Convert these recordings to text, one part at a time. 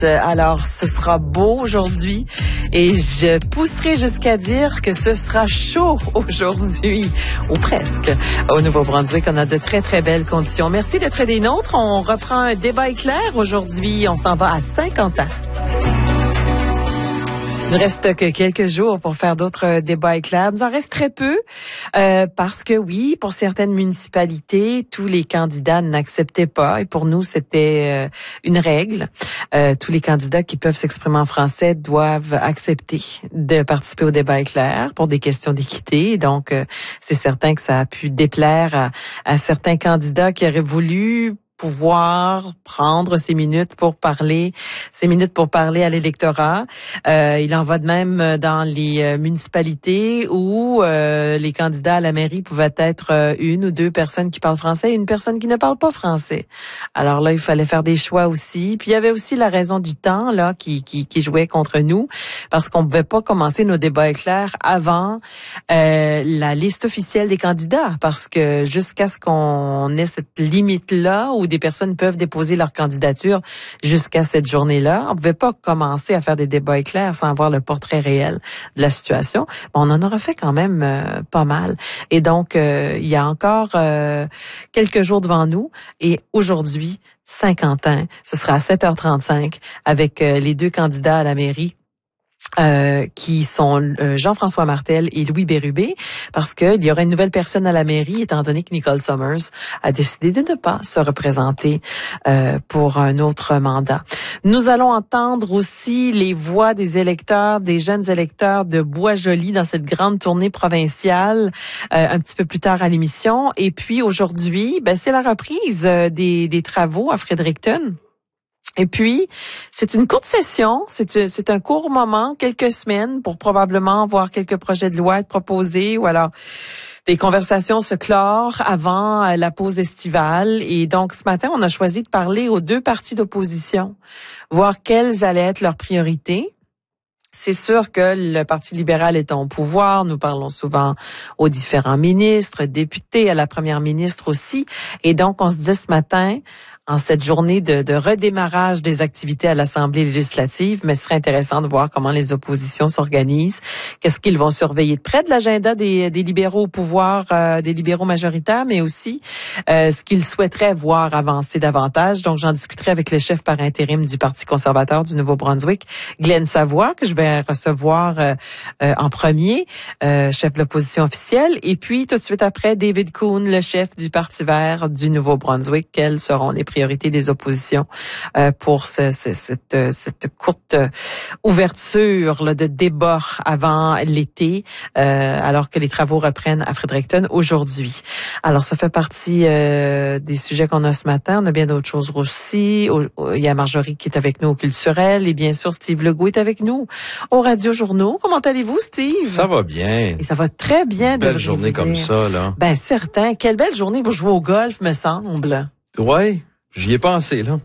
Alors, ce sera beau aujourd'hui et je pousserai jusqu'à dire que ce sera chaud aujourd'hui, ou presque. Au Nouveau-Brunswick, on a de très, très belles conditions. Merci d'être des nôtres. On reprend un débat éclair aujourd'hui. On s'en va à Saint-Quentin. Il ne reste que quelques jours pour faire d'autres débats éclairs. Il nous en reste très peu parce que oui, pour certaines municipalités, tous les candidats n'acceptaient pas. Et pour nous, c'était une règle. Tous les candidats qui peuvent s'exprimer en français doivent accepter de participer au débat éclair pour des questions d'équité. Donc, c'est certain que ça a pu déplaire à certains candidats qui auraient voulu pouvoir prendre ces minutes pour parler à l'électorat. Il en va de même dans les municipalités où les candidats à la mairie pouvaient être une ou deux personnes qui parlent français et une personne qui ne parle pas français. Alors là, il fallait faire des choix aussi. Puis il y avait aussi la raison du temps là qui jouait contre nous parce qu'on pouvait pas commencer nos débats éclairs avant la liste officielle des candidats parce que jusqu'à ce qu'on ait cette limite-là où des personnes peuvent déposer leur candidature jusqu'à cette journée-là. On ne pouvait pas commencer à faire des débats éclairs sans avoir le portrait réel de la situation. On en aura fait quand même pas mal. Et donc, il y a encore quelques jours devant nous. Et aujourd'hui, Saint-Quentin, ce sera à 7h35 avec les deux candidats à la mairie. Qui sont Jean-François Martel et Louis Bérubé, parce qu'il y aura une nouvelle personne à la mairie, étant donné que Nicole Summers a décidé de ne pas se représenter pour un autre mandat. Nous allons entendre aussi les voix des électeurs, des jeunes électeurs de Bois-Joli dans cette grande tournée provinciale un petit peu plus tard à l'émission. Et puis aujourd'hui, c'est la reprise des travaux à Fredericton. Et puis, c'est une courte session, c'est un court moment, quelques semaines pour probablement voir quelques projets de loi être proposés ou alors des conversations se clore avant la pause estivale. Et donc, ce matin, on a choisi de parler aux deux partis d'opposition, voir quelles allaient être leurs priorités. C'est sûr que le Parti libéral étant au pouvoir, nous parlons souvent aux différents ministres, députés, à la première ministre aussi. Et donc, on se dit ce matin, en cette journée de redémarrage des activités à l'Assemblée législative, mais ce serait intéressant de voir comment les oppositions s'organisent. Qu'est-ce qu'ils vont surveiller de près de l'agenda des libéraux au pouvoir, des libéraux majoritaires, mais aussi ce qu'ils souhaiteraient voir avancer davantage. Donc, j'en discuterai avec le chef par intérim du Parti conservateur du Nouveau-Brunswick, Glenn Savoie, que je vais recevoir en premier, chef de l'opposition officielle. Et puis, tout de suite après, David Kuhn, le chef du Parti vert du Nouveau-Brunswick. Quelles seront les priorités des oppositions pour cette courte ouverture là, de débat avant l'été, alors que les travaux reprennent à Fredericton aujourd'hui. Alors, ça fait partie des sujets qu'on a ce matin. On a bien d'autres choses aussi. Il y a Marjorie qui est avec nous au culturel et bien sûr, Steve Legault est avec nous au Radio Journaux. Comment allez-vous, Steve? Ça va bien. Et ça va très bien. Belle journée comme ça, là. Certain. Quelle belle journée pour jouer au golf, me semble. Ouais. J'y ai pensé, là.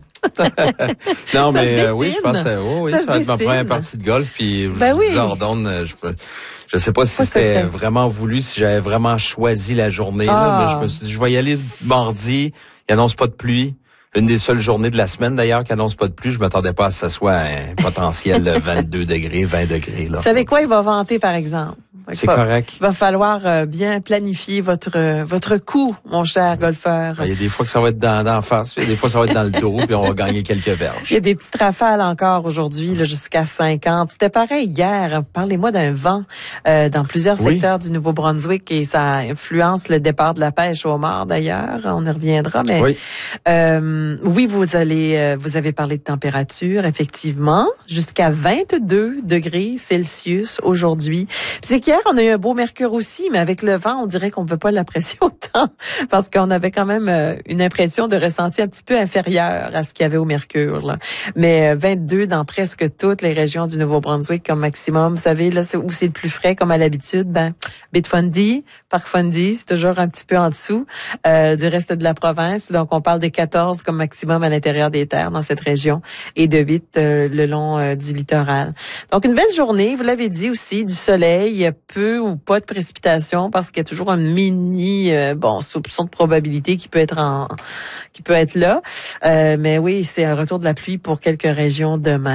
Non, mais oui, je pense que ça va être ma première partie de golf. Puis je disais hors d'onde, je sais pas si c'était vraiment voulu, si j'avais vraiment choisi la journée, là, mais je me suis dit, je vais y aller mardi. Il annonce pas de pluie. Une des seules journées de la semaine, d'ailleurs, qui annonce pas de pluie. Je m'attendais pas à ce que ça soit un potentiel 22 degrés, 20 degrés, là. Vous savez quoi, il va vanter, par exemple? C'est correct. Il va falloir bien planifier votre coup, mon cher golfeur. Il y a des fois que ça va être d'en face, il y a des fois que ça va être dans le dos, puis on va gagner quelques verges. Il y a des petites rafales encore aujourd'hui, là, jusqu'à 50. C'était pareil hier. Parlez-moi d'un vent dans plusieurs secteurs du Nouveau-Brunswick et ça influence le départ de la pêche au homard, d'ailleurs. On y reviendra, mais vous avez parlé de température, effectivement, jusqu'à 22 degrés Celsius aujourd'hui. Puis c'est qu'hier, on a eu un beau mercure aussi, mais avec le vent, on dirait qu'on ne peut pas l'apprécier autant parce qu'on avait quand même une impression de ressenti un petit peu inférieur à ce qu'il y avait au mercure, là. Mais 22 dans presque toutes les régions du Nouveau-Brunswick comme maximum. Vous savez, là, où c'est le plus frais, comme à l'habitude, Baie-de-Fundy, Parc-Fundy, c'est toujours un petit peu en dessous du reste de la province. Donc, on parle de 14 comme maximum à l'intérieur des terres dans cette région et de 8 le long du littoral. Donc, une belle journée, vous l'avez dit aussi, du soleil, peu ou pas de précipitation parce qu'il y a toujours un mini soupçon de probabilité qui peut être là. Mais oui, c'est un retour de la pluie pour quelques régions demain.